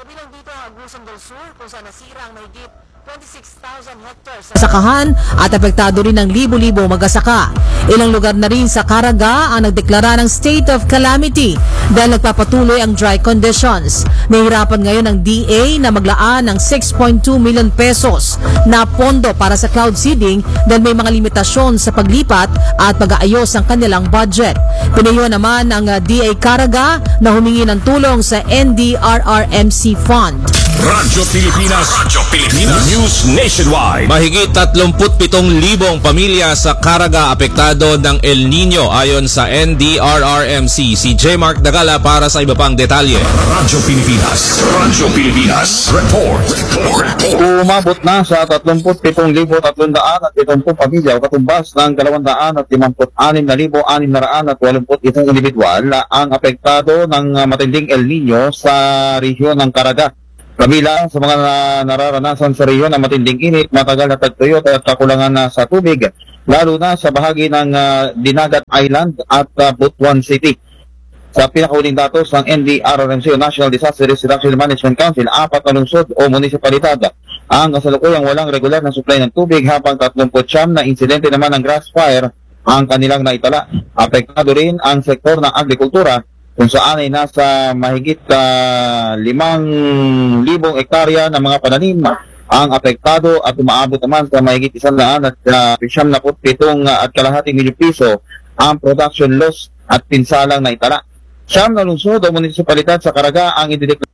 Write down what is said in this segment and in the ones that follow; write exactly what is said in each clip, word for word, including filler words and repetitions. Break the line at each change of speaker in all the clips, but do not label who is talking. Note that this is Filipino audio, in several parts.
Kabilang dito ang Agusan del Sur kung saan nasira ang mahigit twenty-six thousand hectares
sa sakahan at apektado rin ng libo-libo mag-asaka. Ilang lugar na rin sa Caraga ang nagdeklara ng state of calamity dahil nagpapatuloy ang dry conditions. Nahihirapan ngayon ang D A na maglaan ng six point two million pesos na pondo para sa cloud seeding dahil may mga limitasyon sa paglipat at pag-aayos ng kanilang budget. Pinayo naman ng D A Caraga na humingi ng tulong sa N D R R M C Fund.
Radyo Pilipinas, Radyo Pilipinas News Nationwide. Mahigit thirty-seven thousand pamilya sa Caraga apektado ng El Nino ayon sa N D R R M C. Si J. Mark Dagala para sa iba pang detalye. Radyo Pilipinas, Radyo Pilipinas Report.
Umabot na sa thirty-seven thousand three hundred seventy pamilya o katumbas ng two hundred fifty-six thousand six hundred eighty-one individual ang apektado ng matinding El Nino sa rehiyon ng Caraga. Kabilang sa mga nararanasan sa rehiyon ng matinding init, matagal na tagtuyot at kakulangan na sa tubig, lalo na sa bahagi ng uh, Dinagat Island at uh, Butuan City. Sa pinakahuling datos ng N D R R M C o National Disaster Risk Reduction Management Council, apat na lungsod o munisipalidad ang kasalukuyang walang regular na supply ng tubig, habang thirty-nine na insidente naman ng grass fire ang kanilang naitala. Apektado rin ang sektor ng agrikultura, kung saan ay nasa mahigit uh, limang libong ektarya ng mga pananim ang apektado at umaabot naman sa mahigit isang daan at uh, siyam na pitong uh, at kalahating milyong piso ang production loss at pinsalang naitala. Siyam na lungsod o munisipalidad sa Caraga ang idideklara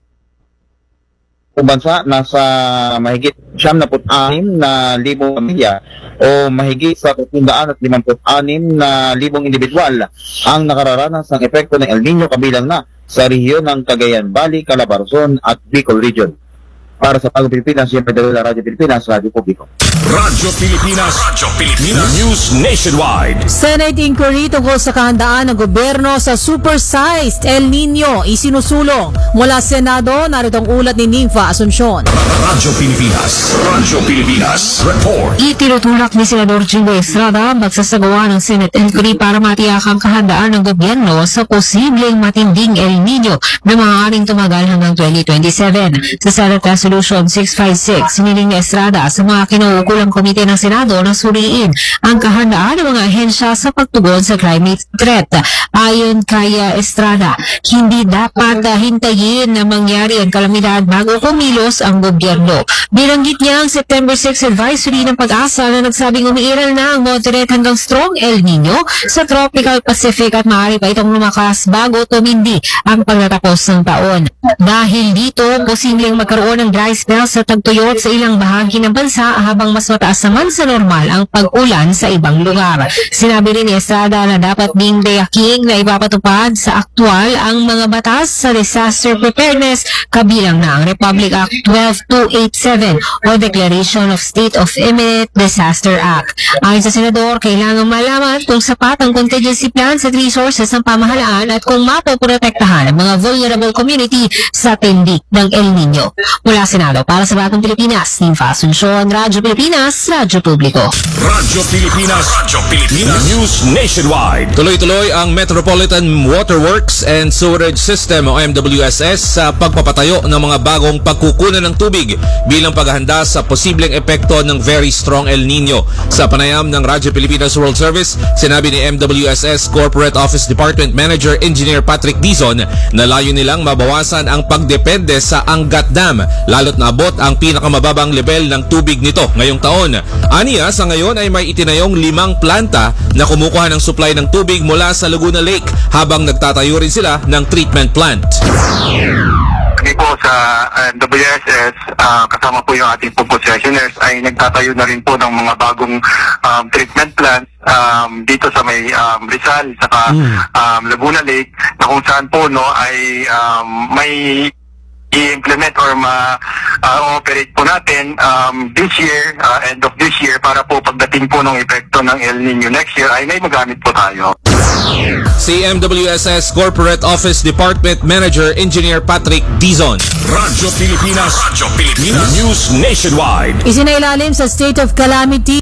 bansa nasa mahigit siyam na anim na libong pamilya o mahigit sa tatlong daan at limampu't-anim na libong individual ang nakararanas ng epekto ng El Nino, kabilang na sa rehiyon ng Cagayan Valley, Calabarzon at Bicol Region. Para sa Bagong Pilipinas, siyempre dahil Radyo Pilipinas, Radyo Publiko.
Radyo Pilipinas, Radyo Pilipinas News Nationwide.
Senate inquiry tungkol sa kahandaan ng gobyerno sa supersized El Nino isinusulong mula Senado. Narito ang ulat ni Nympha Asuncion.
Radyo Pilipinas, Radyo Pilipinas Report.
Itinutulak ni Senador Jinggoy Estrada magsasagawa ng Senate inquiry para matiyak ang kahandaan ng gobyerno sa posibleng matinding El Nino na maaaring tumagal hanggang twenty twenty-seven. Sa Senate Resolution six fifty-six, hiniling ni Estrada sa mga kinuukulang komite ng Senado na suriin ang kahandaan ng mga ahensya sa pagtugon sa climate threat. Ayon kay Estrada, hindi dapat uh, hintayin na mangyari ang kalamidad bago kumilos ang gobyerno. Bilanggit niya ang September sixth advisory ng Pag-asa na nagsabing umiiral na ang moderate hanggang strong El Nino sa tropical Pacific at maaari pa itong lumakas bago tumindi ang pagtatapos ng taon. Dahil dito, posibleng magkaroon ng dry spell sa tagtuyot sa ilang bahagi ng bansa habang mas mataas naman sa normal ang pag-ulan sa ibang lugar. Sinabi rin ni Estrada na dapat ding dayaking na ipapatupad sa aktwal ang mga batas sa disaster preparedness, kabilang na ang Republic Act twelve two eighty-seven o Declaration of State of Imminent Disaster Act. Ayon sa Senador, kailangan malaman kung sapat ang contingency plans at resources ng pamahalaan at kung mapoprotektahan ang mga vulnerable community sa tindig ng El Nino. Mula Senado, para sa Bagong Pilipinas, Nympha Asuncion, Radyo Pilipinas, Radyo Publiko.
Radyo Pilipinas, Radyo Pilipinas News Nationwide. Tuloy-tuloy ang Metropolitan Waterworks and Sewerage System o M W S S sa pagpapatayo ng mga bagong pagkukunan ng tubig bilang paghahanda sa posibleng epekto ng very strong El Nino. Sa panayam ng Radyo Pilipinas World Service, sinabi ni M W S S Corporate Office Department Manager Engineer Patrick Dizon na layo nilang mabawasan ang pagdepende sa Angat Dam, lalo't naabot ang pinakamababang level ng tubig nito ngayong taon. Aniya, sa ngayon ay may itinayong limang planta na kumukuha ng supply ng tubig mula sa Laguna Lake, habang nagtatayo rin sila ng treatment plant.
Kami po sa M W S S, uh, kasama po yung ating po concessionaires, ay nagtatayo na rin po ng mga bagong um, treatment plants um, dito sa may um, Rizal, saka um, Laguna Lake, na kung saan po no, ay um, may i-implement or ma-operate uh, po natin um, this year, uh, end of this year, para po pagdating po ng epekto ng El Nino next year ay may magamit po tayo.
Si M W S S Corporate Office Department Manager Engineer Patrick Dizon. Radyo Pilipinas, Radyo Pilipinas News Nationwide.
Isinailalim sa state of calamity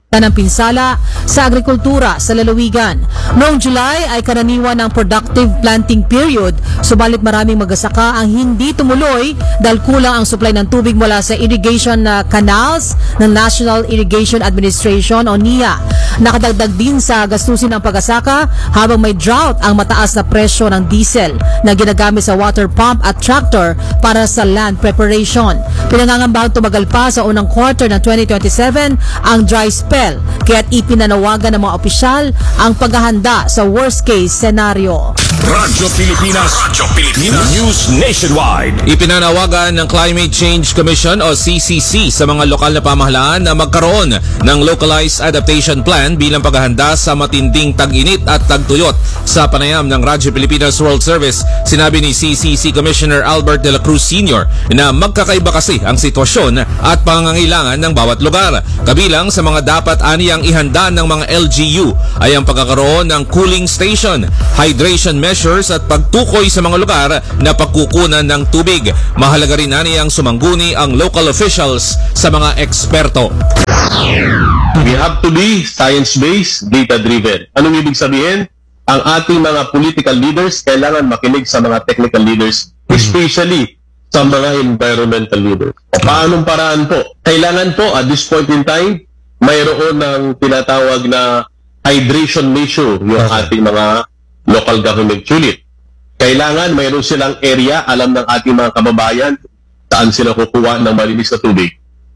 ng pinsala sa agrikultura sa lalawigan. Noong July ay karaniwan ng productive planting period, subalit maraming magsasaka ang hindi tumuloy dahil kulang ang supply ng tubig mula sa irrigation na canals ng National Irrigation Administration o N I A. Nakadagdag din sa gastusin ng pag-asaka habang may drought ang mataas na presyo ng diesel na ginagamit sa water pump at tractor para sa land preparation. Pinangangambahang tumagal pa sa unang quarter ng twenty twenty-seven ang dry spell, kaya't ipinanawagan ng mga opisyal ang paghahanda sa worst case scenario.
Radyo Pilipinas, Radyo Pilipinas News Nationwide. Ipinanawagan ng Climate Change Commission o C C C sa mga lokal na pamahalaan na magkaroon ng localized adaptation plan bilang paghahanda sa matinding tag-init at tagtuyot. Sa panayam ng Radyo Pilipinas World Service, sinabi ni C C C Commissioner Albert de la Cruz Senior na magkakaiba kasi ang sitwasyon at pangangailangan ng bawat lugar. Kabilang sa mga dapat aniyang ihanda ng mga L G U ay ang pagkakaroon ng cooling station, hydration measures at pagtukoy sa mga lugar na pagkukunan ng tubig. Mahalaga rin aniyang sumangguni ang local officials sa mga eksperto.
We have to be science-based, data-driven. Anong ibig sabihin? Ang ating mga political leaders kailangan makinig sa mga technical leaders, especially sa mga environmental leaders. O paanong paraan po? Kailangan po at this point in time, mayroon ng tinatawag na hydration measure yung ating mga local government unit. Kailangan mayroon silang area, alam ng ating mga kababayan saan sila kukuha ng malinis na tubig.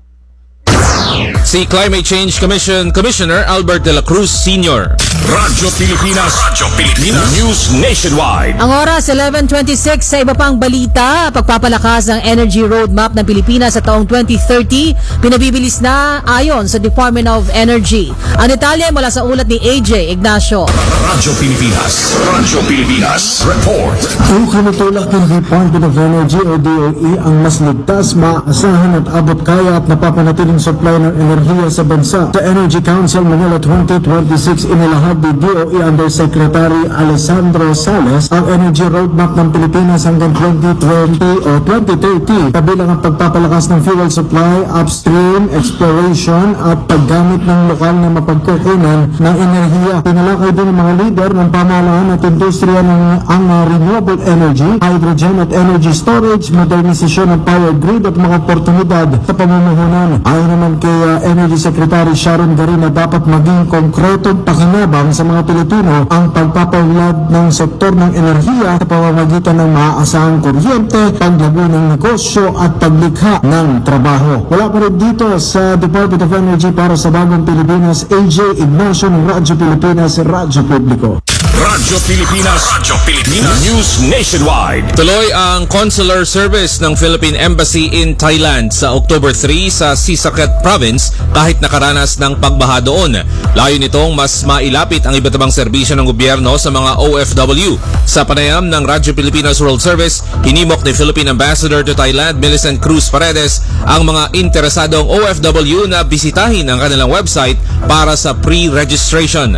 Si Climate Change Commission Commissioner Albert de la Cruz Senior Radyo Pilipinas, Radyo Pilipinas News Nationwide.
Ang oras eleven twenty-six. Sa iba pang balita, pagpapalakas ng Energy Roadmap ng Pilipinas sa taong twenty thirty, pinabibilis na ayon sa Department of Energy. Ang detalye mula sa ulat ni A J Ignacio.
Radyo Pilipinas, Radyo Pilipinas Report.
Ang kinutulak ng Department of Energy o D O E ang mas ligtas, maaasahan at abot kaya at napapanatiling supply ng enerhiya sa bansa. Sa Energy Council Manila twenty twenty-six, inilahad ni D O E Undersecretary Alessandro Sales ang Energy Roadmap ng Pilipinas hanggang twenty twenty o twenty thirty, kabilang ang pagpapalakas ng fuel supply, upstream, exploration at paggamit ng lokal na mapagkukunan ng enerhiya. Tinalakay din ng mga leader ng pamahalaan at industriya ng ang renewable energy, hydrogen at energy storage, modernisasyon ng power grid at mga oportunidad sa pamumuhunan. Ayon naman kay uh, Energy Secretary Sharon Garina, dapat maging konkretong pakinabang sa mga Pilipino ang pagpapaunlad ng sektor ng enerhiya sa pamamagitan ng maaasahang kuryente, paglago ng negosyo at paglikha ng trabaho. Wala pa rin dito sa Department of Energy para sa Bagong Pilipinas, A J Ignacio ng Radyo Pilipinas, Radyo Publiko.
Radyo Pilipinas, Radyo Pilipinas News Nationwide. Tuloy ang consular service ng Philippine Embassy in Thailand sa October three sa Sisaket Province kahit nakaranas ng pagbaha doon. Layo nitong mas mailapit ang iba't ibang serbisyo ng gobyerno sa mga O F W. Sa panayam ng Radyo Pilipinas World Service, hinimok ni Philippine Ambassador to Thailand Millicent Cruz Paredes ang mga interesadong O F W na bisitahin ang kanilang website para sa pre-registration.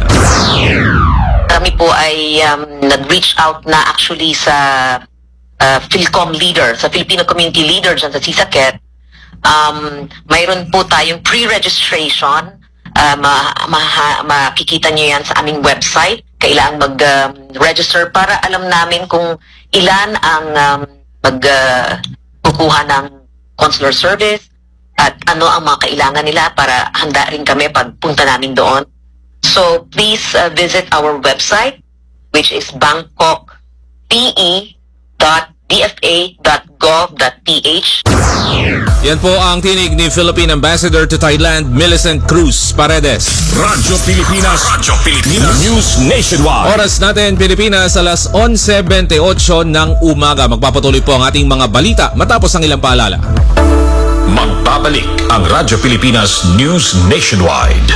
Kami po ay um, nag-reach out na actually sa uh, Philcom leader, sa Filipino community leader dyan sa Sisaket. Um, mayroon po tayong pre-registration. Uh, ma- ma- makikita nyo yan sa aming website. Kailangan mag-register um, para alam namin kung ilan ang um, mag-kukuha uh, ng consular service at ano ang mga kailangan nila para handa rin kami pagpunta namin doon. So please uh, visit our website, which is bangkok p e dot d f a dot gov dot p h.
Yan po ang tinig ni Philippine Ambassador to Thailand Millicent Cruz Paredes. Radyo Pilipinas, Radyo Pilipinas News Nationwide. Oras natin Pilipinas alas onse twenty-eight ng umaga. Magpapatuloy po ang ating mga balita matapos ang ilang paalala. Magbabalik ang Radyo Pilipinas News Nationwide.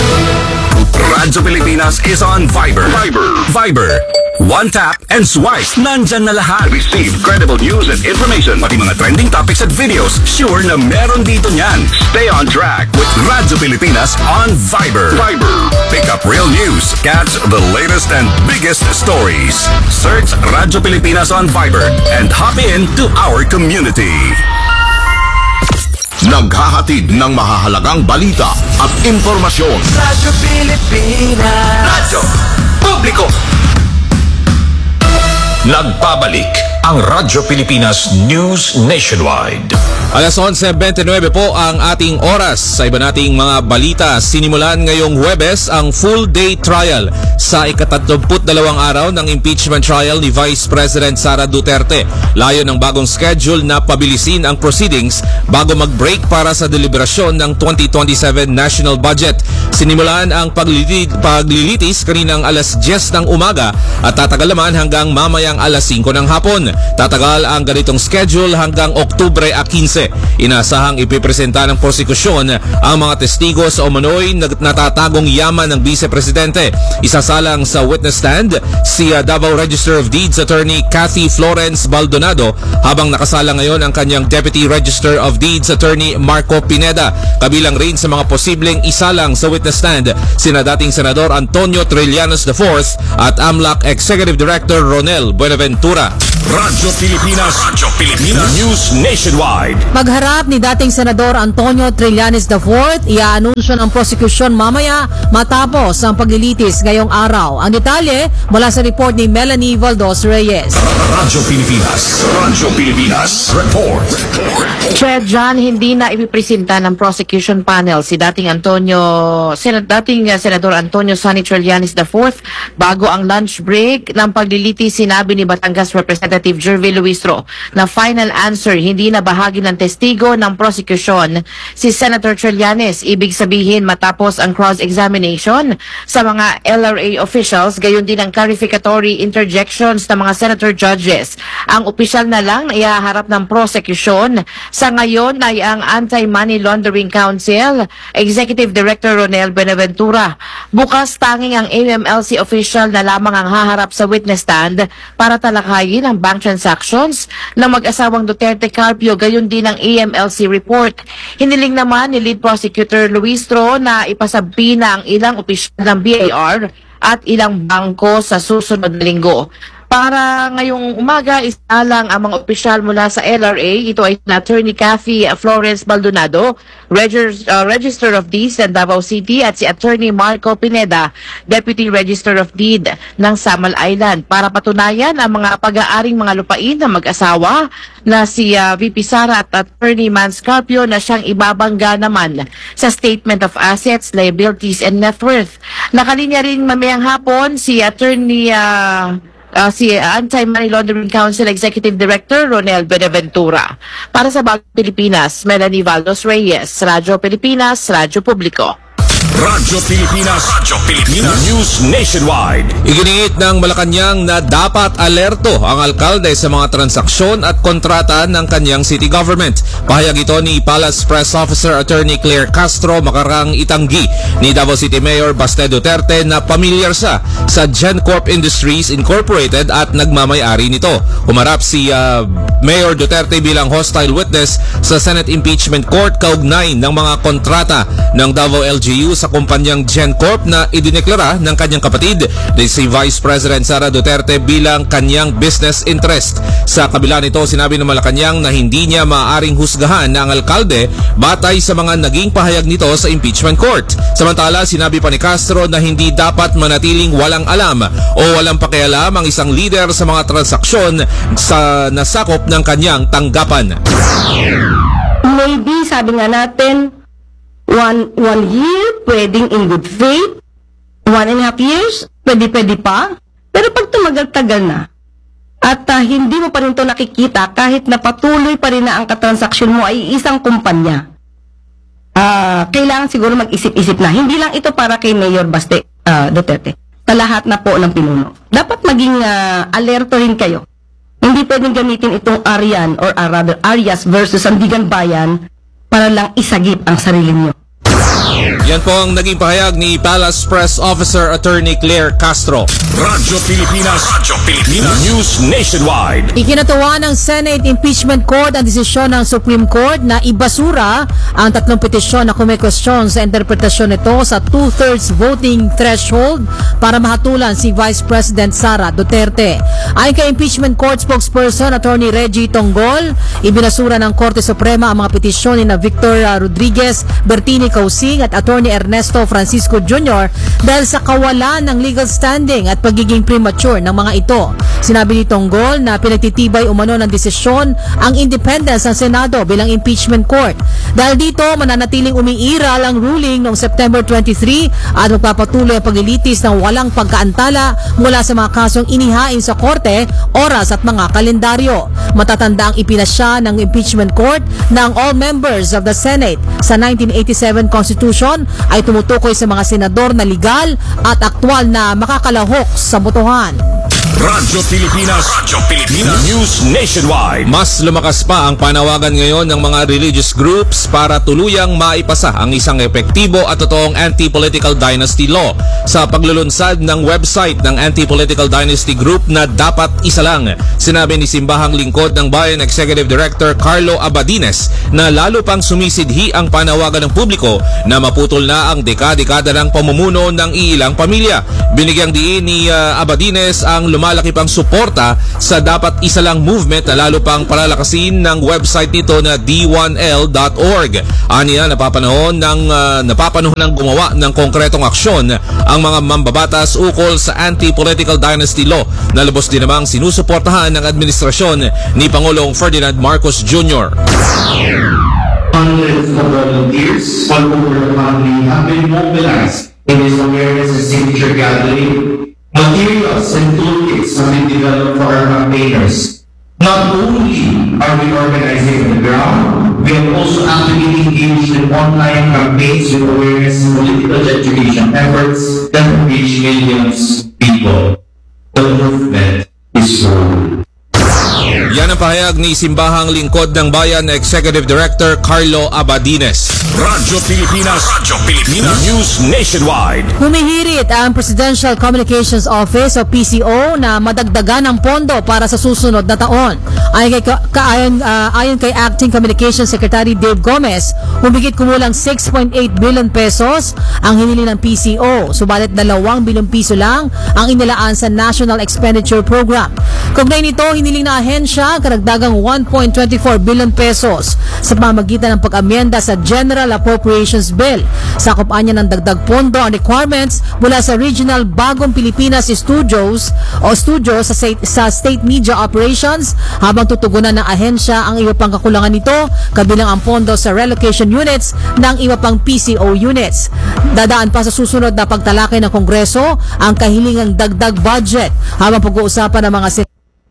Radyo Pilipinas is on Viber. Viber. Viber. One tap and swipe. Nandyan na lahat. Receive credible news and information. Pati mga trending topics at videos. Sure na meron dito niyan. Stay on track with Radyo Pilipinas on Viber. Viber. Pick up real news. Catch the latest and biggest stories. Search Radyo Pilipinas on Viber and hop in to our community.
Naghahatid ng mahahalagang balita at impormasyon.
Radyo Pilipinas.
Radyo Publiko. Nagbabalik ang Radyo Pilipinas News Nationwide.
Alas onse twenty-nine po ang ating oras. Sa iba nating mga balita, sinimulan ngayong Huwebes ang full-day trial sa ikatatlongput dalawang araw ng impeachment trial ni Vice President Sara Duterte. Layo ng bagong schedule na pabilisin ang proceedings bago mag-break para sa deliberasyon ng twenty twenty-seven national budget. Sinimulan ang paglilit, paglilitis kaninang alas diyes ng umaga at tatagal naman hanggang mamayang alas singko ng hapon. Tatagal ang ganitong schedule hanggang Oktubre fifteen. Inasahang ipipresenta ng prosekusyon ang mga testigo sa umano'y natatagong yaman ng Vice Presidente. Isasalang sa witness stand si Davao Register of Deeds Attorney Cathy Florence Baldonado habang nakasala ngayon ang kanyang Deputy Register of Deeds Attorney Marco Pineda. Kabilang rin sa mga posibleng isalang sa witness stand sina dating Senador Antonio Trillanes the fourth at AMLAC Executive Director Ronel Buenaventura.
Radyo Pilipinas. Radyo Pilipinas News Nationwide.
Magharap ni dating Senador Antonio Trillanes the fourth, iaanunsyo ng prosekusyon mamaya matapos ang paglilitis ngayong araw. Ang detalye mula sa report ni Melanie Valdos Reyes.
Radyo Pilipinas. Radyo Pilipinas Report.
Chair John, hindi na ipipresenta ng prosecution panel si dating Antonio, Sen- dating uh, Senador Antonio Sonny Trillanes the fourth bago ang lunch break ng paglilitis. Sinabi ni Batangas Representative Jervy Luistro na final answer hindi na bahagi ng testigo ng prosecution si Senator Trillanes. Ibig sabihin matapos ang cross-examination sa mga L R A officials, gayon din ang clarificatory interjections ng mga senator judges. Ang opisyal na lang na ihaharap ng prosecution sa ngayon ay ang Anti-Money Laundering Council, Executive Director Ronel Buenaventura. Bukas tanging ang A M L C official na lamang ang haharap sa witness stand para talakayin ang bank transactions ng mag-asawang Duterte Carpio, gayon din ang A M L C report. Hiniling naman ni Lead Prosecutor Luistro na ipasabpi na ang ilang opisyal ng B I R at ilang bangko sa susunod na linggo. Para ngayong umaga, isalang ang mga opisyal mula sa L R A. Ito ay Attorney Cathy Florence Baldonado, Regis- uh, Register of Deeds ng Davao City, at si Attorney Marco Pineda, Deputy Register of Deed ng Samal Island, para patunayan ang mga pag-aaring mga lupain ng mag-asawa na si uh, V P Sara at Attorney Mans Carpio na siyang ibabangga naman sa Statement of Assets, Liabilities, and Net Worth. Nakalinya rin mamayang hapon si Attorney uh, Uh, si Anti-Money Laundering Council Executive Director Ronel Buenaventura. Para sa Bagong Pilipinas, Melanie Valdos Reyes, Radyo Pilipinas, Radyo Publiko.
Radyo Pilipinas. Radyo Pilipinas News Nationwide.
Iginiit ng Malacanang na dapat alerto ang alkalde sa mga transaksyon at kontrata ng kanyang city government. Pahayag ito ni Palace Press Officer Attorney Claire Castro makarang itanggi ni Davao City Mayor Baste Duterte na pamilyar siya sa GenCorp Industries Incorporated at nagmamay-ari nito. Humarap si uh, Mayor Duterte bilang hostile witness sa Senate Impeachment Court kaugnay ng mga kontrata ng Davao L G U sa kumpanyang GenCorp na idineklara ng kanyang kapatid na si Vice President Sara Duterte bilang kanyang business interest. Sa kabila nito, sinabi ng Malacanang na hindi niya maaaring husgahan ang alkalde batay sa mga naging pahayag nito sa impeachment court. Samantala, sinabi pa ni Castro na hindi dapat manatiling walang alam o walang pakialam ang isang leader sa mga transaksyon sa nasakop ng kanyang tanggapan.
Maybe, sabi nga natin, One, one year, pwedeng in good faith. One and a half years, pwede-pwede pa. Pero pag tumagal-tagal na, at uh, hindi mo pa rin ito nakikita, kahit na patuloy pa rin na ang katransaksyon mo ay isang kumpanya, uh, kailangan siguro mag-isip-isip na. Hindi lang ito para kay Mayor Baste uh, Duterte. Sa lahat na po ng pinuno. Dapat maging uh, alerto rin kayo. Hindi pwedeng gamitin itong Arian or uh, rather Arias versus Sandigan Bayan para lang isagip ang sarili niyo.
Yan po ang naging pahayag ni Palace Press Officer Attorney Claire Castro.
Radyo Pilipinas, Radyo Pilipinas, News Nationwide.
Ikinatuwa ng Senate Impeachment Court ang desisyon ng Supreme Court na ibasura ang tatlong petisyon na kumekwestiyon sa interpretasyon nito sa two-thirds voting threshold para mahatulan si Vice President Sara Duterte. Ayon kay Impeachment Court spokesperson Attorney Reggie Tonggol, ibinasura ng Korte Suprema ang mga petisyon ni na Victor Rodriguez, Bertini Causing at Attorney Ernesto Francisco Junior dahil sa kawalan ng legal standing at pagiging premature ng mga ito. Sinabi ni Tonggol na pinagtitibay umano ng desisyon ang independence ng Senado bilang impeachment court. Dahil dito, mananatiling umiiral ang ruling noong September twenty-three at magpapatuloy ang paglilitis ng walang pagkaantala mula sa mga kasong inihain sa korte, oras at mga kalendaryo. Matatanda ang ipinasya ng impeachment court ng all members of the Senate sa nineteen eighty-seven Constitution ay tumutukoy sa mga senador na legal at aktwal na makakalahok sa botohan.
Radyo Pilipinas, Radyo Pilipinas, News Nationwide.
Mas lumakas pa ang panawagan ngayon ng mga religious groups para tuluyang maipasa ang isang epektibo at totoong anti-political dynasty law sa paglulunsad ng website ng anti-political dynasty group na Dapat Isa Lang. Sinabi ni Simbahang Lingkod ng Bayan Executive Director Carlo Abadines na lalo pang sumisidhi ang panawagan ng publiko na maputol na ang dekada-dekada ng pamumuno ng iilang pamilya. Binigyang diin ni uh, Abadines ang lumalaki pang suporta sa Dapat Isa Lang movement na lalo pang palalakasin ng website nito na d one l dot org. Aniya, napapanahon ng uh, napapanahon ng gumawa ng konkretong aksyon ang mga mambabatas ukol sa anti-political dynasty law na lubos din namang sinusuportahan ng administrasyon ni Pangulong Ferdinand Marcos Junior
Hundreds of volunteers all over the country have been mobilized in this awareness and signature gathering. Materials and toolkits have been developed for our campaigners. Not only are we organizing on the ground, we have also actively engaged in online campaigns with awareness and political education efforts that reach millions of people. The movement is growing.
Yan ang pahayag ni Simbahang Lingkod ng Bayan Executive Director Carlo Abadines.
Radyo Pilipinas, Radyo Pilipinas, News Nationwide.
Humihirit ang Presidential Communications Office o P C O na madagdagan ng pondo para sa susunod na taon. Ayon kay, ka, ayon, uh, ayon kay Acting Communications Secretary Dave Gomez, humigit kumulang six point eight billion pesos ang hinili ng P C O, subalit dalawang bilyong piso lang ang inilaan sa National Expenditure Program. Kaugnay nito, hiniling na ahensya karagdagang one point two four billion pesos sa pamamagitan ng pag-amyenda sa General Appropriations Bill. Sakop niya ng dagdag pondo ang requirements mula sa Regional Bagong Pilipinas Studios o studio sa state, sa state media operations, habang tutugunan ng ahensya ang iba pang kakulangan nito, kabilang ang pondo sa relocation units ng iba pang P C O units. Dadaan pa sa susunod na pagtalakay ng Kongreso ang kahilingang dagdag budget, habang pag-uusapan ng mga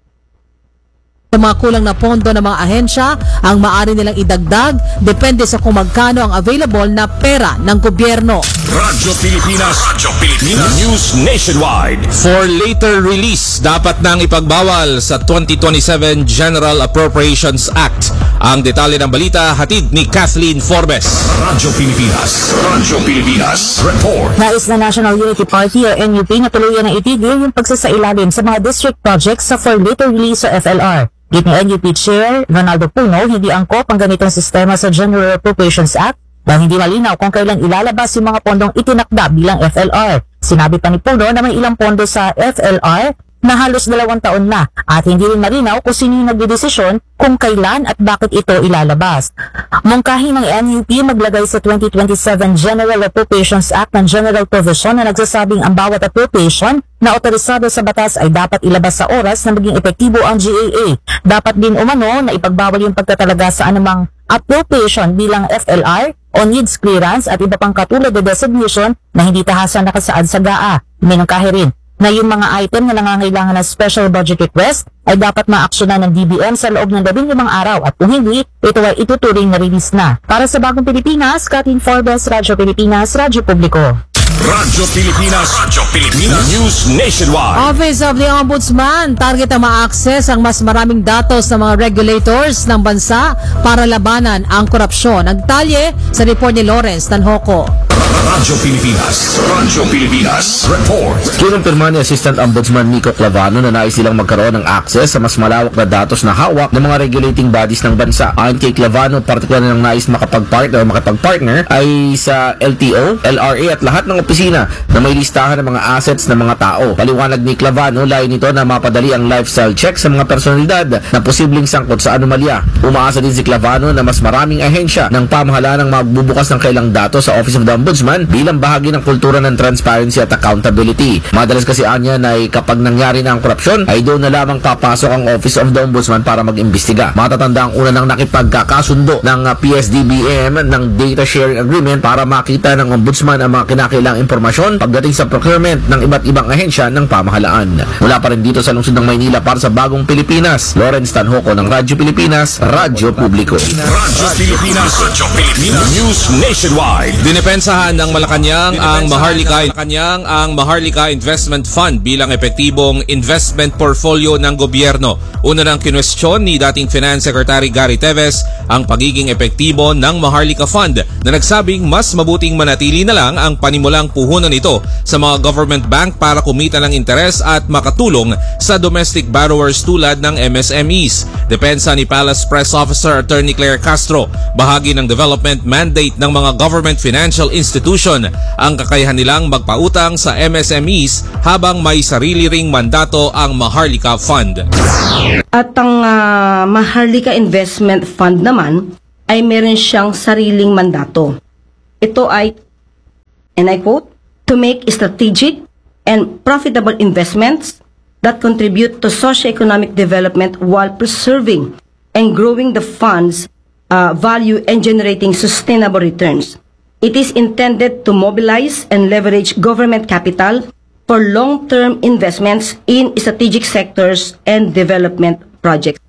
sa mga kulang na pondo ng mga ahensya ang maaari nilang idagdag depende sa kung magkano ang available na pera ng gobyerno.
Radyo Pilipinas, Radyo Pilipinas, News Nationwide.
For later release, dapat nang ipagbawal sa twenty twenty-seven General Appropriations Act. Ang detalye ng balita hatid ni Kathleen Forbes.
Radyo Pilipinas, Radyo Pilipinas, report.
Nais na National Unity Party o N U P na tuluyan na itigil yung pagsasailalim sa mga district projects sa for later release o F L R. Git ni N U P Chair Ronaldo Puno, hindi angkop ang ganitong sistema sa General Appropriations Act dahil hindi malinaw kung kailan ilalabas yung mga pondong itinakda bilang F L R. Sinabi pa ni Puno na may ilang pondo sa F L R na halos dalawang taon na at hindi rin malinaw kung sino yung nagdedesisyon kung kailan at bakit ito ilalabas. Mungkahi ng N U P maglagay sa twenty twenty-seven General Appropriations Act ng General Provision na nagsasabing ang bawat appropriation na otorisado sa batas ay dapat ilabas sa oras na maging epektibo ang G A A. Dapat din umano na ipagbawal yung pagtatalaga sa anumang appropriation bilang F L R o needs clearance at iba pang katulad na designation na hindi tahasan nakasaad sa G A A. Minungkahi rin na yung mga item na nangangailangan ng special budget request ay dapat maaksyonan ng D B M sa loob ng labing limang araw at kung hindi, ito ay ituturing na release na. Para sa Bagong Pilipinas, Kathleen Forbes, Radyo Pilipinas, Radyo Publiko.
Radyo Pilipinas, Radyo Pilipinas, News Nationwide.
Office of the Ombudsman, target na ma-access ang mas maraming datos ng mga regulators ng bansa para labanan ang korupsyon. Ang detalye sa report ni Lawrence Tanhoco.
Radyo Pilipinas. Radyo Pilipinas. Report.
Kinumpirma ni Assistant Ombudsman Nico Clavano na nais silang magkaroon ng access sa mas malawak na datos na hawak ng mga regulating bodies ng bansa. Ayon kay Clavano, partikular na nais makapag-partner o makapag-partner ay sa L T O, L R A at lahat ng opisina na may listahan ng mga assets ng mga tao. Paliwanag ni Clavano, layo nito na mapadali ang lifestyle check sa mga personalidad na posibleng sangkot sa anomalya. Umaasa din si Clavano na mas maraming ahensya ng pamahalaan ang magbubukas ng kailang datos sa Office of the Ombudsman bilang bahagi ng kultura ng transparency at accountability. Madalas kasi anya na ay kapag nangyari na ang korupsyon ay doon na lamang papasok ang Office of the Ombudsman para mag-imbestiga. Matatanda ang una nang nakipagkakasundo ng P S D B M ng Data Sharing Agreement para makita ng Ombudsman ang mga kinakailangang impormasyon pagdating sa procurement ng iba't ibang ahensya ng pamahalaan. Mula pa rin dito sa lungsod ng Maynila para sa Bagong Pilipinas, Lawrence Tanhoco ng Radyo Pilipinas, Radyo Publiko.
Radyo Pilipinas. Radyo Pilipinas. News Nationwide.
Dinipensahan ng Malacanang ang Maharlika Malacanang ang Maharlika Investment Fund bilang epektibong investment portfolio ng gobyerno. Una nang kinwestiyon ni dating Finance Secretary Gary Teves ang pagiging epektibo ng Maharlika Fund na nagsabing mas mabuting manatili na lang ang panimulang puhunan nito sa mga government bank para kumita ng interes at makatulong sa domestic borrowers tulad ng M S M Es. Depensa ni Palace Press Officer Attorney Claire Castro, bahagi ng development mandate ng mga government financial institution ang kakayahan nilang magpautang sa M S M Es habang may sarili ring mandato ang Maharlika Fund.
At ang uh, Maharlika Investment Fund naman ay meron siyang sariling mandato. Ito ay, and I quote, to make strategic and profitable investments that contribute to socio-economic development while preserving and growing the fund's uh, value and generating sustainable returns. It is intended to mobilize and leverage government capital for long-term investments in strategic sectors and development projects.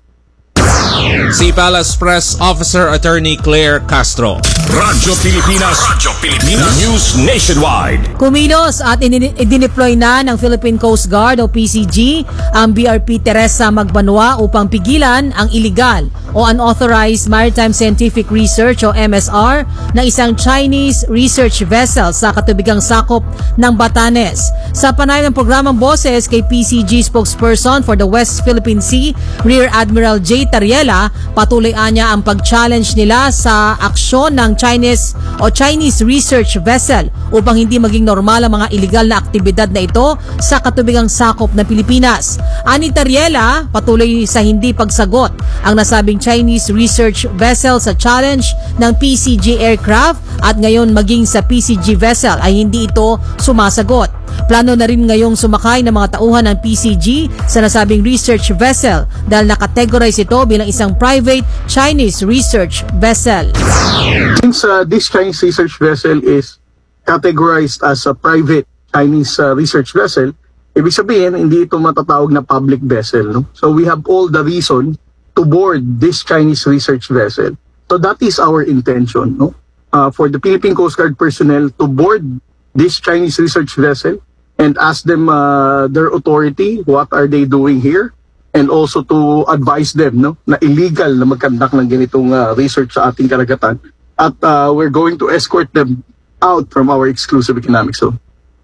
Si Palace Press Officer Attorney Claire Castro.
Radyo Pilipinas. Radyo Pilipinas. News Nationwide.
Kumilos at idineploy na ng Philippine Coast Guard o P C G ang B R P Teresa Magbanua upang pigilan ang illegal o unauthorized maritime scientific research o M S R ng isang Chinese research vessel sa katubigang sakop ng Batanes. Sa panayam ng programang Boses kay P C G spokesperson for the West Philippine Sea, Rear Admiral J. Tariela, patuloy niya ang pag-challenge nila sa aksyon ng Chinese o Chinese research vessel upang hindi maging normal ang mga illegal na aktibidad na ito sa katubigang sakop ng Pilipinas. Ani Tariela, patuloy sa hindi pagsagot ang nasabing Chinese research vessel sa challenge ng P C G aircraft at ngayon maging sa P C G vessel ay hindi ito sumasagot. Plano na rin ngayong sumakay ng mga tauhan ng P C G sa nasabing research vessel dahil nakategorize ito bilang isang private Chinese research vessel.
Since uh, this Chinese research vessel is categorized as a private Chinese uh, research vessel, ibig sabihin hindi ito matatawag na public vessel. No? So we have all the reason to board this Chinese research vessel. So that is our intention, no? Uh, for the Philippine Coast Guard personnel to board this Chinese research vessel and ask them uh, their authority, what are they doing here, and also to advise them, no, na illegal na magkandak ng ganitong uh, research sa ating karagatan. At uh, we're going to escort them out from our exclusive economic zone.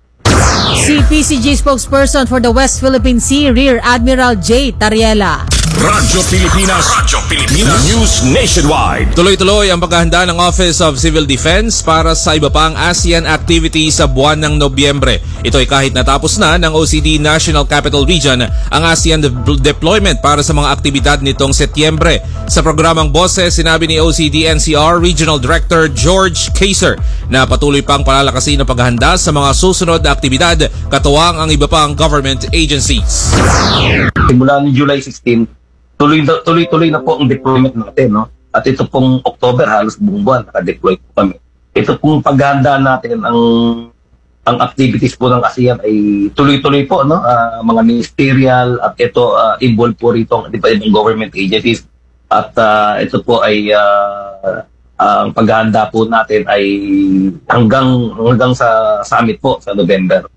Si P C G spokesperson for the West Philippine Sea, Rear Admiral J. Tariela.
Radyo Pilipinas. Radyo Pilipinas. News Nationwide.
Tuloy-tuloy ang paghahanda ng Office of Civil Defense para sa iba pang ASEAN activity sa buwan ng Nobyembre. Ito ay kahit natapos na ng O C D National Capital Region ang ASEAN de- deployment para sa mga aktibidad nitong Setyembre. Sa programang Boses, sinabi ni O C D N C R Regional Director George Kaiser na patuloy pang palalakasin ang paghahanda sa mga susunod na aktibidad katuwang ang iba pang government agencies.
Simula ni July sixteenth, tuloy-tuloy na po ang deployment natin, no? At ito pong October, halos buong buwan, naka-deploy po kami. Ito pong paghahanda natin, ang ang activities po ng ASEAN ay tuloy-tuloy po, no? Uh, mga ministerial, at ito uh, involved po rito ang ibang government agencies. At uh, ito po ay uh, ang paghahanda po natin ay hanggang hanggang sa summit po sa November.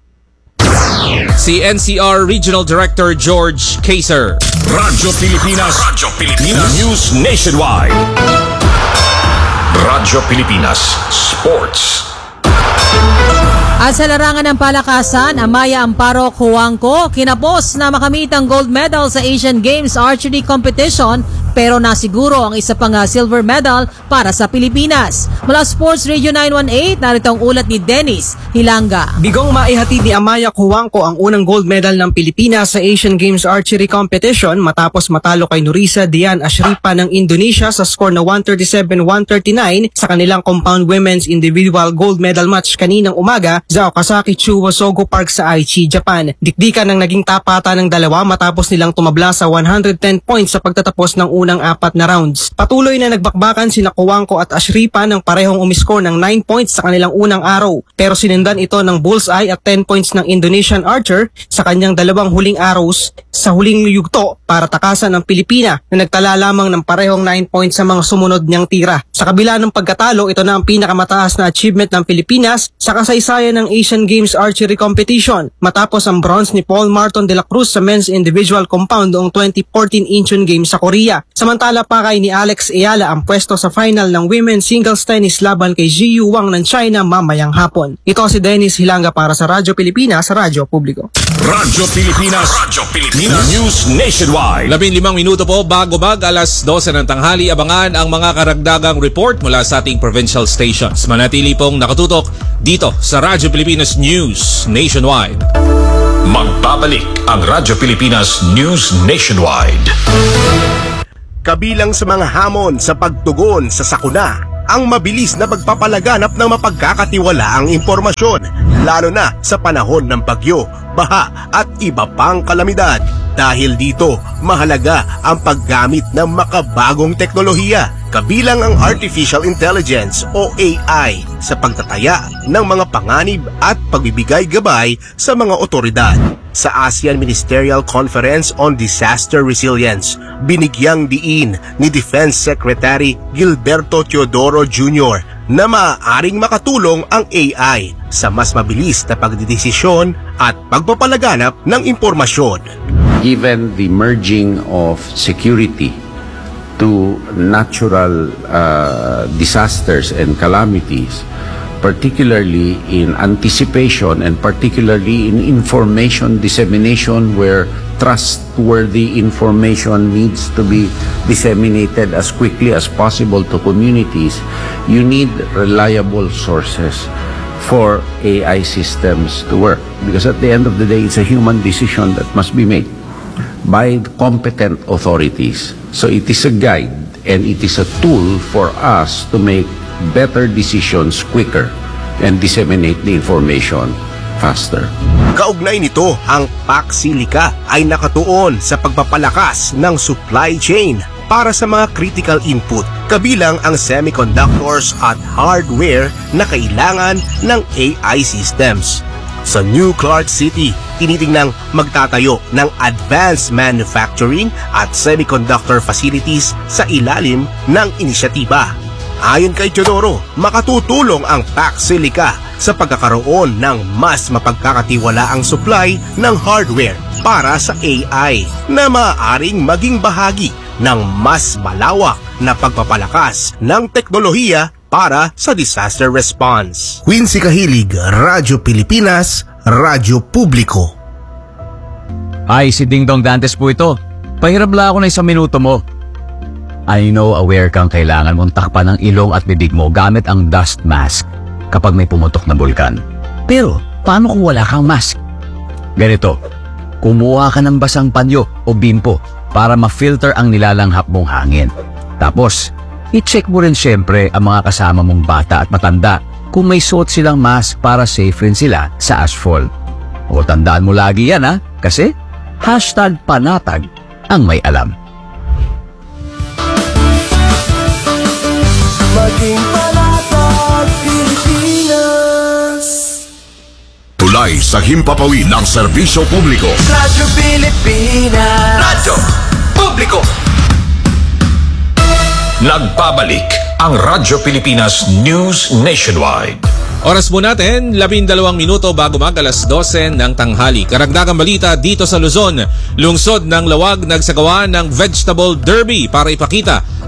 Si N C R Regional Director George Kaiser.
Radyo Pilipinas. Radyo Pilipinas. News Nationwide. Radyo Pilipinas Sports.
At sa larangan ng palakasan, Amaya Amparo Cuangco kinapos na makamit ang gold medal sa Asian Games Archery Competition pero nasiguro ang isa pang silver medal para sa Pilipinas. Mula Sports Radio nine one eight, narito ang ulat ni Dennis Hilanga.
Bigong maihatid ni Amaya Cuangco ang unang gold medal ng Pilipinas sa Asian Games Archery Competition matapos matalo kay Nurisa Dian Ashripa ng Indonesia sa score na one thirty-seven one thirty-nine sa kanilang compound women's individual gold medal match kaninang umaga sa Okazaki Chuo Sogo Park sa Aichi, Japan. Dikdikan ng naging tapatan ng dalawa matapos nilang tumabla sa one hundred ten points sa pagtatapos ng unang apat na rounds. Patuloy na nagbakbakan sina Cuangco at Ashripa ng parehong umiskor ng nine points sa kanilang unang araw pero sinundan ito ng bullseye at ten points ng Indonesian archer sa kanyang dalawang huling arrows sa huling yugto para takasan ang Pilipina na nagtala lamang ng parehong nine points sa mga sumunod niyang tira. Sa kabila ng pagkatalo, ito na ang pinakamataas na achievement ng Pilipinas sa kasaysayan ng Asian Games Archery Competition matapos ang bronze ni Paul Marton de la Cruz sa men's individual compound noong twenty fourteen Incheon Games sa Korea. Samantala pakay ni Alex Ayala ang pwesto sa final ng women's singles tennis laban kay Jiyu Wang ng China mamayang hapon. Ito si Dennis Hilanga para sa Radyo Pilipinas, sa Radyo Publiko.
Radyo Pilipinas, Radyo Pilipinas, News Nationwide.
Labing limang minuto po bago mag alas dose ng tanghali, abangan ang mga karagdagang report mula sa ating provincial stations. Manatili pong nakatutok dito sa Radyo Pilipinas News Nationwide.
Magbabalik ang Radyo Pilipinas News Nationwide.
Kabilang sa mga hamon sa pagtugon sa sakuna, ang mabilis na pagpapalaganap ng mapagkakatiwalaang impormasyon, lalo na sa panahon ng bagyo, baha at iba pang kalamidad. Dahil dito, mahalaga ang paggamit ng makabagong teknolohiya, kabilang ang Artificial Intelligence o A I sa pagtataya ng mga panganib at pagbibigay gabay sa mga otoridad. Sa ASEAN Ministerial Conference on Disaster Resilience, binigyang diin ni Defense Secretary Gilberto Teodoro Junior na maaaring makatulong ang A I sa mas mabilis na pagdidesisyon at pagpapalaganap ng impormasyon.
Given the merging of security to natural uh, disasters and calamities, particularly in anticipation and particularly in information dissemination where trustworthy information needs to be disseminated as quickly as possible to communities, you need reliable sources for A I systems to work. Because at the end of the day, it's a human decision that must be made by competent authorities. So it is a guide and it is a tool for us to make better decisions quicker and disseminate the information faster.
Kaugnay nito, ang Paxilica ay nakatuon sa pagpapalakas ng supply chain para sa mga critical input, kabilang ang semiconductors at hardware na kailangan ng A I systems. Sa New Clark City, tinitingnang magtatayo ng advanced manufacturing at semiconductor facilities sa ilalim ng inisyatiba. Ayon kay Teodoro, makatutulong ang Paxilica sa pagkakaroon ng mas mapagkakatiwalaang supply ng hardware para sa A I na maaaring maging bahagi ng mas malawak na pagpapalakas ng teknolohiya para sa disaster response. Quincy Kahilig, Radyo Pilipinas, Radyo Publiko.
Ay, si Ding Dong Dantes po ito. Pahirap lang ako na isang minuto mo. I know aware kang kailangan mong takpan ng ilong at bibig mo gamit ang dust mask kapag may pumutok na bulkan. Pero, paano kung wala kang mask? Ganito, kumuha ka ng basang panyo o bimpo para ma-filter ang nilalanghap mong hangin. Tapos, i-check mo rin syempre ang mga kasama mong bata at matanda kung may suot silang mask para safe rin sila sa ashfall. O tandaan mo lagi yan ha, kasi hashtag panatag ang may alam.
Maging panatag Pilipinas.
Tulay sa himpapawid ng serbisyo publiko.
Radyo Pilipinas. Radyo Publiko.
Nagbabalik ang Radyo Pilipinas News Nationwide.
Oras po natin, labindalawang minuto bago mag alas dose ng tanghali. Karagdagang balita dito sa Luzon. Lungsod ng Lawag nagsagawa ng Vegetable Derby para ipakita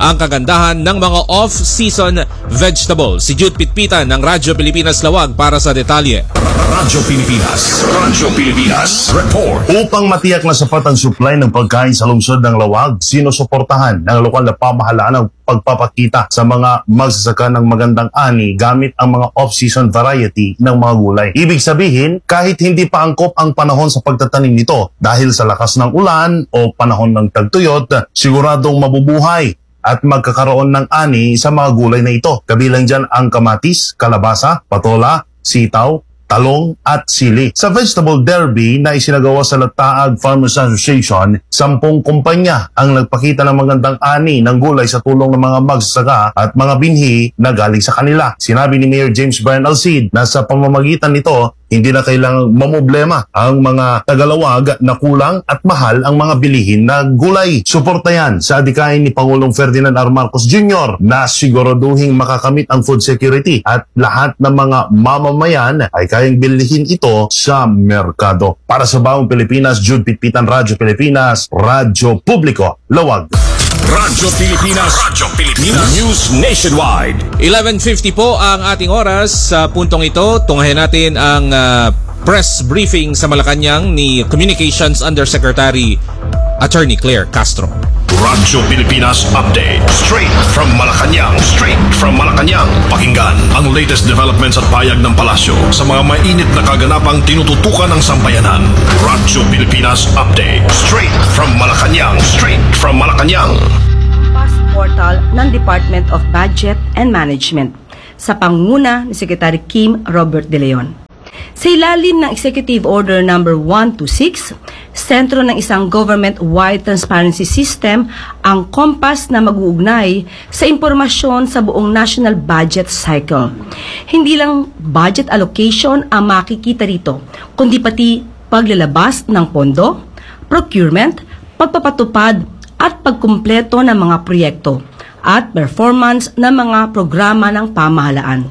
ang kagandahan ng mga off-season vegetables. Si Jude Pitpitan ng Radyo Pilipinas Lawag para sa detalye.
Radyo Pilipinas. Radyo Pilipinas. Report.
Upang matiyak na sapat ang supply ng pagkain sa lungsod ng Lawag, sinusuportahan ng lokal na pamahalaan ang pagpapakita sa mga magsasaka ng magandang ani gamit ang mga off-season variety ng mga gulay. Ibig sabihin, kahit hindi pa angkop ang panahon sa pagtatanim nito dahil sa lakas ng ulan o panahon ng tagtuyot, siguradong mabubuhay at magkakaroon ng ani sa mga gulay na ito. Kabilang dyan ang kamatis, kalabasa, patola, sitaw, talong at sili. Sa Vegetable Derby na isinagawa sa Lataag Farmers Association, sampung kumpanya ang nagpakita ng magandang ani ng gulay sa tulong ng mga magsasaka at mga binhi na galing sa kanila. Sinabi ni Mayor James Brian Alcid na sa pamamagitan nito, hindi na kailangang mamoblema ang mga Tagalawag na kulang at mahal ang mga bilihin na gulay. Suporta yan sa adikain ni Pangulong Ferdinand R. Marcos Junior na siguraduhing makakamit ang food security at lahat ng mga mamamayan ay kayang bilihin ito sa merkado. Para sa Baong Pilipinas, Jude Pitpitan, Radyo Pilipinas, Radyo Publiko, Lawag.
Radyo Pilipinas. Radyo Pilipinas. News Nationwide.
eleven fifty po ang ating oras. Sa puntong ito, tunghayan natin ang uh, press briefing sa Malacanang ni Communications Undersecretary Attorney Claire Castro.
Radyo Pilipinas Update. Straight from Malacanang. Straight from Malacanang. Pakinggan ang latest developments at payag ng palasyo sa mga mainit na kaganapang tinututukan ng sambayanan. Radyo Pilipinas Update. Straight from Malacanang. Straight from Malacanang.
Pass portal ng Department of Budget and Management sa pangunguna ni Secretary Kim Robert De Leon. Sa ilalim ng Executive Order number one two six, sentro ng isang government-wide transparency system ang Compass na mag-uugnay sa impormasyon sa buong national budget cycle. Hindi lang budget allocation ang makikita rito, kundi pati paglalabas ng pondo, procurement, pagpapatupad at pagkumpleto ng mga proyekto at performance ng mga programa ng pamahalaan.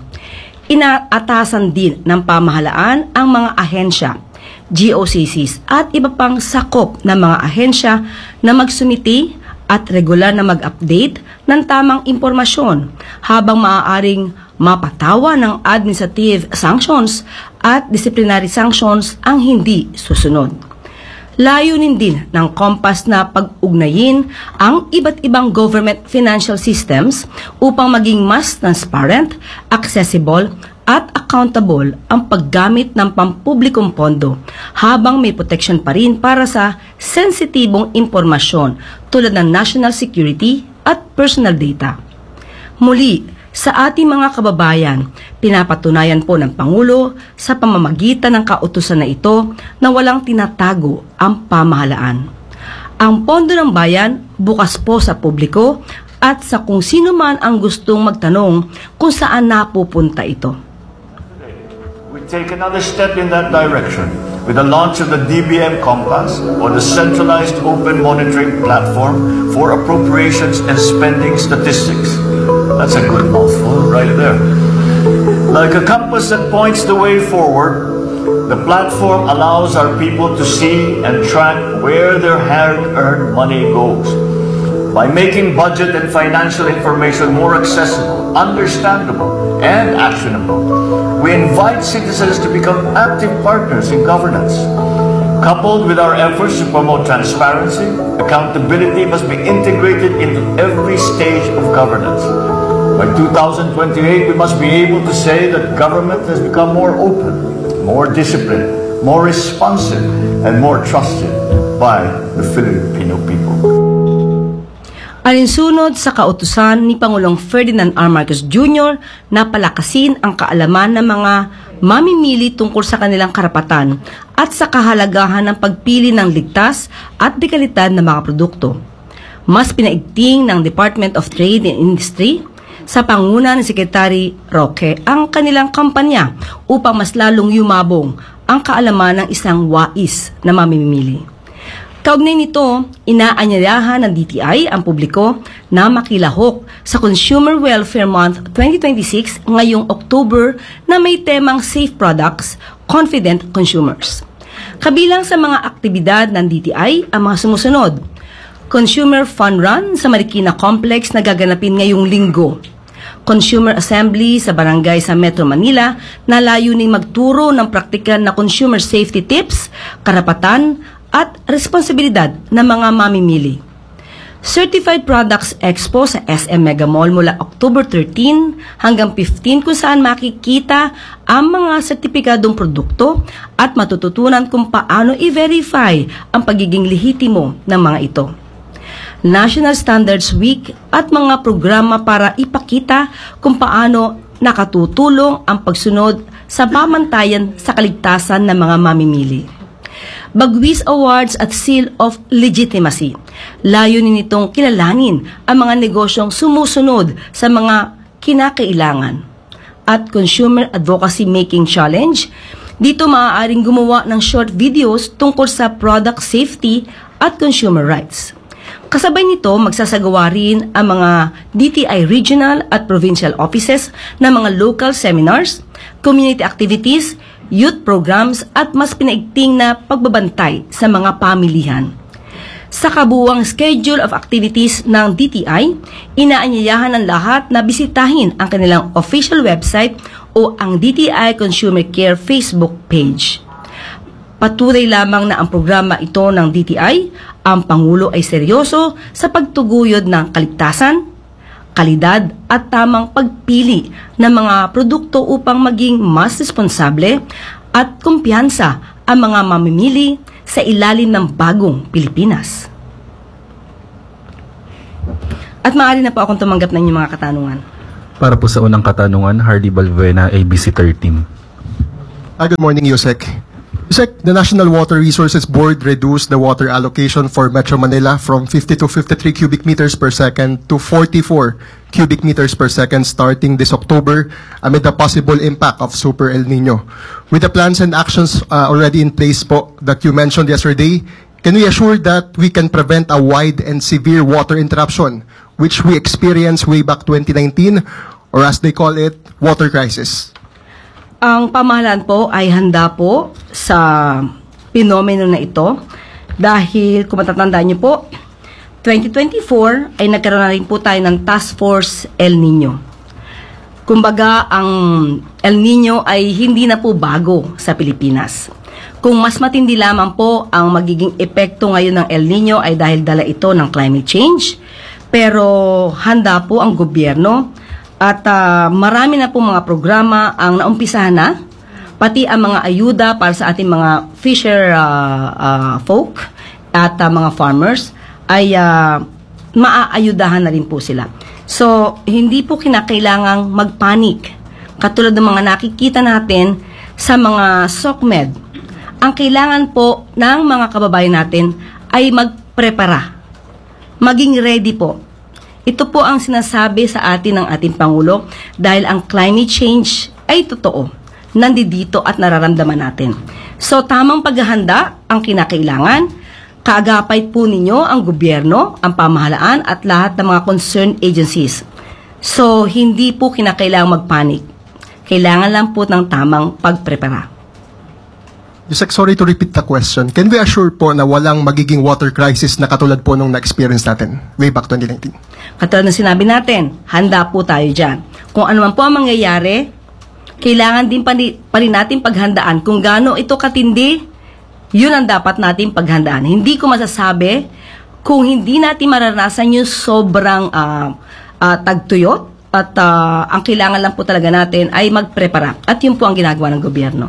Inaatasan din ng pamahalaan ang mga ahensya, G O C Cs at iba pang sakop ng mga ahensya na magsumiti at regular na mag-update ng tamang impormasyon habang maaaring mapatawa ng administrative sanctions at disciplinary sanctions ang hindi susunod. Layunin din ng Compass na pag-ugnayin ang iba't ibang government financial systems upang maging mas transparent, accessible, at accountable ang paggamit ng pampublikong pondo habang may protection pa rin para sa sensitibong impormasyon tulad ng national security at personal data. Muli, sa ating mga kababayan, pinapatunayan po ng Pangulo sa pamamagitan ng kautusan na ito na walang tinatago ang pamahalaan. Ang pondo ng bayan bukas po sa publiko at sa kung sino man ang gustong magtanong kung saan napupunta ito.
We take another step in that direction with the launch of the D B M Compass, or the Centralized Open Monitoring Platform for Appropriations and Spending Statistics. That's a good mouthful right there. Like a compass that points the way forward, the platform allows our people to see and track where their hard-earned money goes. By making budget and financial information more accessible, understandable, and actionable, we invite citizens to become active partners in governance. Coupled with our efforts to promote transparency, accountability must be integrated into every stage of governance. By two thousand twenty-eight, we must be able to say that government has become more open, more disciplined, more responsive, and more trusted by the Filipino people.
Alinsunod sa kautusan ni Pangulong Ferdinand R. Marcos Junior na palakasin ang kaalaman ng mga mamimili tungkol sa kanilang karapatan at sa kahalagahan ng pagpili ng ligtas at dekalidad na mga produkto. Mas pinaigting ng Department of Trade and Industry sa panguna ni Secretary Roque ang kanilang kampanya upang mas lalong yumabong ang kaalaman ng isang wais na mamimili. Kaugnay nito, inaanyayahan ng D T I ang publiko na makilahok sa Consumer Welfare Month twenty twenty-six ngayong October na may temang Safe Products, Confident Consumers. Kabilang sa mga aktibidad ng D T I ang mga sumusunod: Consumer Fun Run sa Marikina Complex na gaganapin ngayong linggo. Consumer Assembly sa barangay sa Metro Manila na layuning magturo ng praktikal na consumer safety tips, karapatan at responsibilidad ng mga mamimili. Certified Products Expo sa S M Mega Mall mula October thirteen hanggang fifteen kung saan makikita ang mga sertipikadong produkto at matututunan kung paano i-verify ang pagiging lehitimo ng mga ito. National Standards Week at mga programa para ipakita kung paano nakatutulong ang pagsunod sa pamantayan sa kaligtasan ng mga mamimili. Bagwis Awards at Seal of Legitimacy. Layunin nitong kilalanin ang mga negosyong sumusunod sa mga kinakailangan. At Consumer Advocacy Making Challenge. Dito maaaring gumawa ng short videos tungkol sa product safety at consumer rights. Kasabay nito, magsasagawa rin ang mga D T I regional at provincial offices ng mga local seminars, community activities, youth programs at mas pinaigting na pagbabantay sa mga pamilihan. Sa kabuuang schedule of activities ng D T I, inaanyayahan ng lahat na bisitahin ang kanilang official website o ang D T I Consumer Care Facebook page. Patuloy lamang na ang programa ito ng D T I, ang Pangulo ay seryoso sa pagtuguyod ng kaligtasan, kalidad at tamang pagpili ng mga produkto upang maging mas responsable at kumpiyansa ang mga mamimili sa ilalim ng bagong Pilipinas. At maaari na po akong tumanggap ng inyong mga katanungan.
Para po sa unang katanungan, Hardy Balbuena, A B C thirteen.
Hi, good morning, Yusek. Yusek, the National Water Resources Board reduced the water allocation for Metro Manila from fifty to fifty-three cubic meters per second to forty-four cubic meters per second starting this October amid the possible impact of Super El Nino. With the plans and actions uh, already in place po that you mentioned yesterday, can we assure that we can prevent a wide and severe water interruption which we experienced way back twenty nineteen, or as they call it, water crisis?
Ang pamahalaan po ay handa po sa pinomeno na ito dahil kung matatandaan niyo po, twenty twenty-four ay nagkaroon na rin po tayo ng Task Force El Nino. Kumbaga, ang El Nino ay hindi na po bago sa Pilipinas. Kung mas matindi lamang po ang magiging epekto ngayon ng El Nino ay dahil dala ito ng climate change, pero handa po ang gobyerno. At uh, marami na po mga programa ang naumpisahan na, pati ang mga ayuda para sa ating mga fisher uh, uh, folk at uh, mga farmers ay uh, maaayudahan na rin po sila. So, hindi po kinakailangang magpanik. Katulad ng mga nakikita natin sa mga SOCMED, ang kailangan po ng mga kababayan natin ay magprepara, maging ready po. Ito po ang sinasabi sa atin ng ating Pangulo dahil ang climate change ay totoo, nandito at nararamdaman natin. So tamang paghahanda ang kinakailangan, kaagapay po ninyo ang gobyerno, ang pamahalaan at lahat ng mga concerned agencies. So hindi po kinakailangang magpanik, kailangan lang po ng tamang pagprepara.
Yusek, sorry to repeat the question. Can we assure po na walang magiging water crisis na katulad po nung na-experience natin way back twenty nineteen?
Katulad na sinabi natin, handa po tayo dyan. Kung ano man po ang mangyayari, kailangan din pa, pa rin natin paghandaan. Kung gaano ito katindi, yun ang dapat natin paghandaan. Hindi ko masasabi kung hindi natin maranasan yung sobrang uh, uh, tagtuyot at uh, ang kailangan lang po talaga natin ay magprepara. At yun po ang ginagawa ng gobyerno.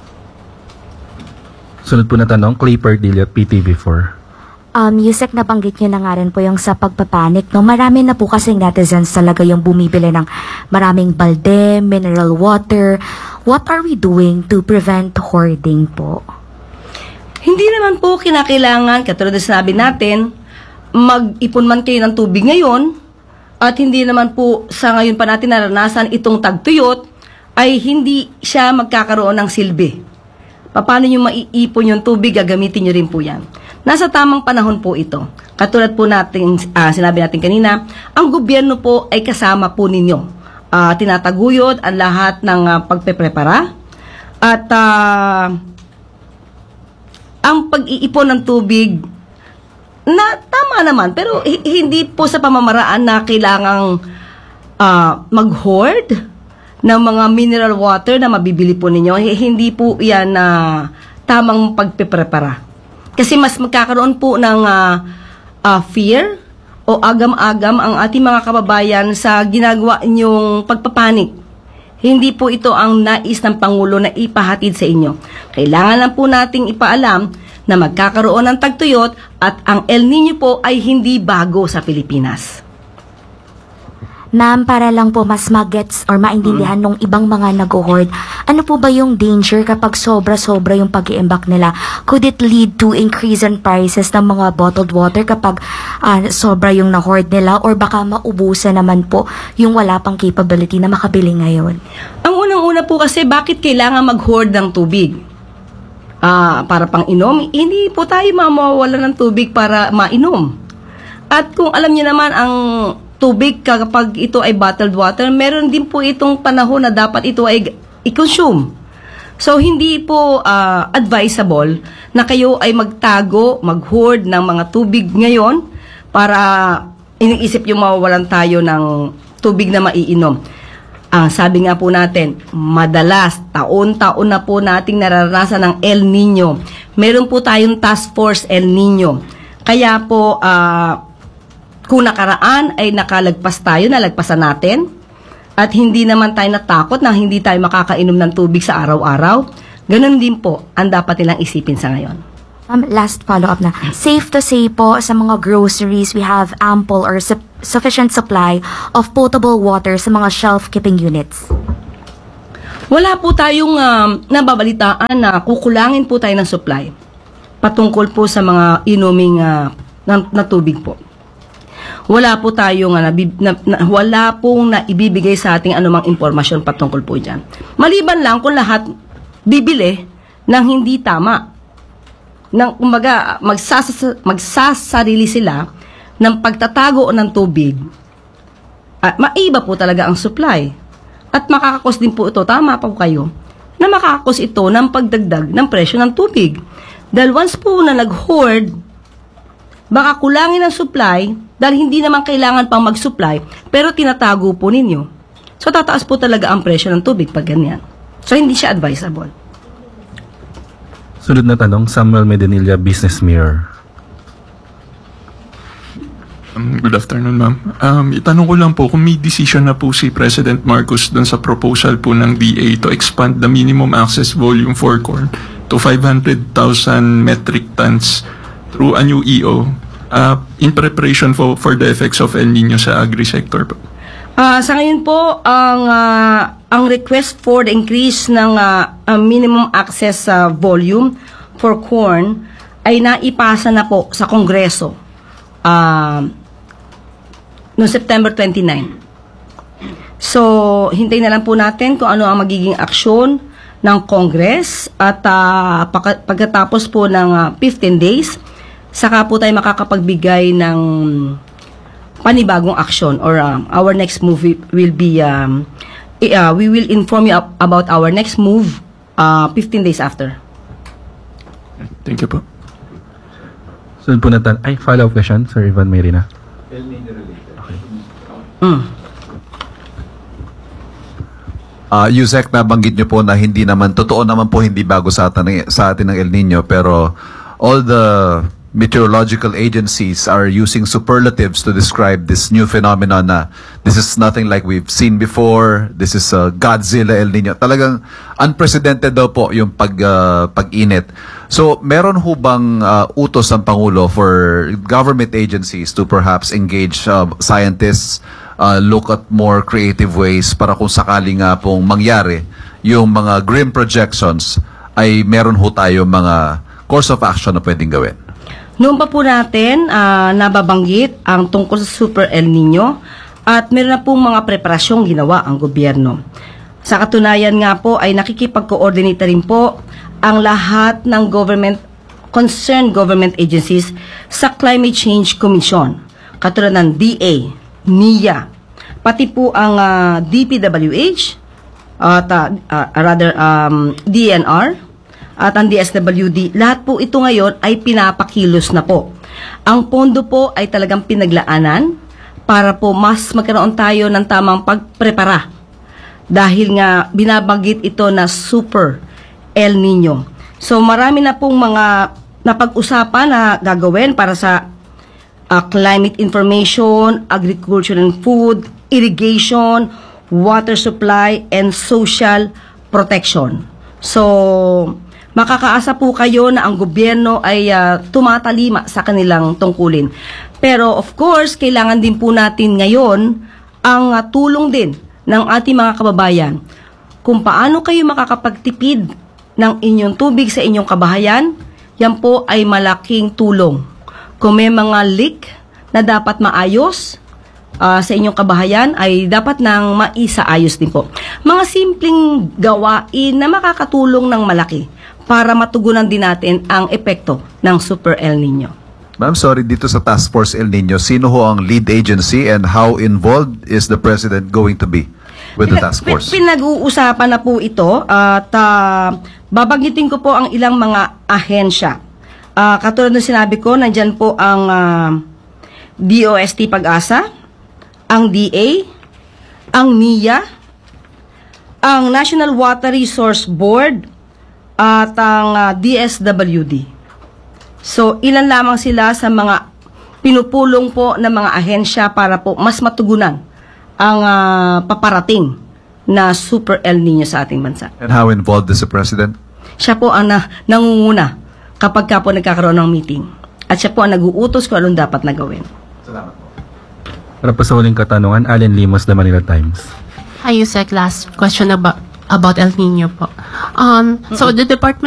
Sunod po na tanong, Clay Pardilla, P T V four.
Um, Yusek, nabanggit nyo na nga rin po yung sa pagpapanik, no? Marami na po kasing netizens talaga yung bumibili ng maraming balde, mineral water. What are we doing to prevent hoarding po?
Hindi naman po kinakailangan, katulad na sinabi natin, mag-ipon man kayo ng tubig ngayon, at hindi naman po sa ngayon pa natin naranasan itong tagtuyot, ay hindi siya magkakaroon ng silbi. Paano nyo maiipon yung tubig, gagamitin nyo rin po yan. Nasa tamang panahon po ito. Katulad po natin, uh, sinabi natin kanina, ang gobyerno po ay kasama po ninyo. Uh, tinataguyod ang lahat ng uh, pagpeprepara. At uh, ang pag-iipon ng tubig, na tama tama naman, pero hi- hindi po sa pamamaraan na kailangang ah, mag-hoard ng mga mineral water na mabibili po ninyo. H- hindi po yan na tamang pagpiprepara. Kasi mas magkakaroon po ng ah, ah, fear o agam-agam ang ating mga kababayan sa ginagawa niyong pagpapanik. Hindi po ito ang nais ng Pangulo na ipahatid sa inyo. Kailangan lang po nating ipaalam na magkakaroon ng tagtuyot at ang El Nino po ay hindi bago sa Pilipinas.
Ma'am, para lang po mas magets or maintindihan
Mm.
nung ibang mga nag-hoard, ano po ba yung danger kapag sobra-sobra yung pag-iimbak nila? Could it lead to increase in prices ng mga bottled water kapag ah, sobra yung na-hoard nila, or baka maubusan naman po yung wala pang capability na makabili ngayon?
Ang unang-una po kasi, bakit kailangan mag-hoard ng tubig? Ah, para pang inom? Hindi po tayo mamawala ng tubig para mainom. At kung alam niyo naman, ang tubig kapag ito ay bottled water, meron din po itong panahon na dapat ito ay i-consume. So, hindi po ah, advisable na kayo ay magtago, mag-hoard ng mga tubig ngayon para iniisip yung mawawalan tayo ng tubig na maiinom. Ang sabi nga po natin, madalas, taon-taon na po nating nararanasan ng El Nino. Meron po tayong Task Force El Nino. Kaya po, ah, kung nakaraan ay nakalagpas tayo, nalagpasan natin, at hindi naman tayo natakot na hindi tayo makakainom ng tubig sa araw-araw, ganun din po ang dapat nilang isipin sa ngayon.
Um, last follow-up na. Safe to say po, sa mga groceries, we have ample or su- sufficient supply of potable water sa mga shelf-keeping units.
Wala po tayong um, nababalitaan na kukulangin po tayo ng supply patungkol po sa mga inuming uh, na, na tubig po. Wala po tayong uh, nabib, na, na, wala pong naibibigay sa ating anumang impormasyon patungkol po dyan. Maliban lang kung lahat bibili ng hindi tama. Nang umaga, magsas, magsasarili sila ng pagtatago ng tubig. At maiba po talaga ang supply. At makakakos din po ito, tama po kayo, na makakakos ito ng pagdagdag ng presyo ng tubig. Dahil once po na nag-hoard, baka kulangin ang supply dahil hindi naman kailangan pang mag-supply, pero tinatago po ninyo. So, tataas po talaga ang presyo ng tubig pag ganyan. So, hindi siya advisable.
Sunod na tanong, Samuel Medinilla, Business Mirror.
Um, good afternoon, ma'am. Um, itanong ko lang po kung may decision na po si President Marcos dun sa proposal po ng D A to expand the minimum access volume for corn to five hundred thousand metric tons through a new E O uh, in preparation for, for the effects of El Nino sa agri-sector po.
Uh, sa ngayon po, ang uh, ang request for the increase ng uh, uh, minimum access uh, volume for corn ay naipasa na po sa Kongreso uh, noong September twenty-ninth. So, hintayin na lang po natin kung ano ang magiging aksyon ng Congress at uh, pag- pagkatapos po ng uh, fifteen days, saka po tayo makakapagbigay ng panibagong aksyon, or um, our next move will be um, uh, we will inform you ab- about our next move uh, fifteen days after.
Thank you po.
Sunod po na tan- ay, follow-up question, Sir Ivan Mayrina.
El Nino related.
Okay.
Mm.
Uh, Yusek, nabanggit nyo po na hindi naman, totoo naman po hindi bago sa atin, sa atin ng El Nino, pero all the meteorological agencies are using superlatives to describe this new phenomenon na this is nothing like we've seen before, this is uh, Godzilla El Nino. Talagang unprecedented daw po yung pag, uh, pag-init. So, meron ho bang uh, utos ng Pangulo for government agencies to perhaps engage uh, scientists, uh, look at more creative ways para kung sakali nga pong mangyari yung mga grim projections ay meron ho tayo mga course of action na pwedeng gawin?
Noon pa po natin uh, nababanggit ang tungkol sa Super El Nino at meron na pong mga preparasyong ginawa ang gobyerno. Sa katunayan nga po ay nakikipag-coordinate rin po ang lahat ng government, concerned government agencies sa Climate Change Commission, katulad ng D A, N I A, pati po ang uh, D P W H, at uh, uh, rather um, D N R, at ang D S W D, lahat po ito ngayon ay pinapakilos na po. Ang pondo po ay talagang pinaglaanan para po mas magkaroon tayo ng tamang pagprepara. Dahil nga binabanggit ito na Super El Nino. So marami na pong mga napag-usapan na gagawin para sa uh, climate information, agriculture and food, irrigation, water supply, and social protection. So, makakaasa po kayo na ang gobyerno ay uh, tumatalima sa kanilang tungkulin. Pero of course, kailangan din po natin ngayon ang uh, tulong din ng ating mga kababayan. Kung paano kayo makakapagtipid ng inyong tubig sa inyong kabahayan, yan po ay malaking tulong. Kung may mga leak na dapat maayos uh, sa inyong kabahayan, ay dapat nang maisaayos din po. Mga simpleng gawain na makakatulong ng malaki para matugunan din natin ang epekto ng Super El Nino.
Ma'am, sorry, dito sa Task Force El Nino, sino ho ang lead agency and how involved is the President going to be with the task force?
Pinag-uusapan na po ito at uh, babanggitin ko po ang ilang mga ahensya. Uh, katulad ng sinabi ko, nandyan po ang uh, D O S T Pag-asa, ang D A, ang N I A, ang National Water Resource Board, at ang uh, D S W D. So, ilan lamang sila sa mga pinupulong po ng mga ahensya para po mas matugunan ang uh, paparating na Super El Nino sa ating bansa.
And how involved is the President?
Siya po ang na, nangunguna kapag ka po nagkakaroon ng meeting. At siya po ang nag-uutos kung anong dapat na gawin.
Salamat po.
Para po sa huling katanungan, Allen Limos, The Manila Times.
Hi, Yusek. Last question about about El Nino po. Um, so the department